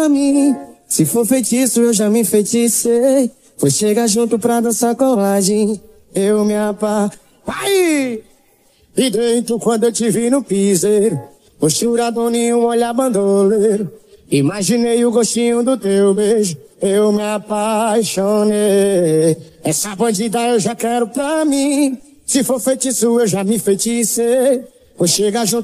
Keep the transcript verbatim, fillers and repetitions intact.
pra mim. Se for feitiço, eu já me enfeiticei. Foi chegar junto pra dançar colagem. Eu me apa... Vai! E dentro quando eu te vi no piseiro, posturador em um olhar bandoleiro, imaginei o gostinho do teu beijo. Eu me apaixonei. Essa bandida eu já quero pra mim. Se for feitiço, eu já me enfeiticei. Vou chegar junto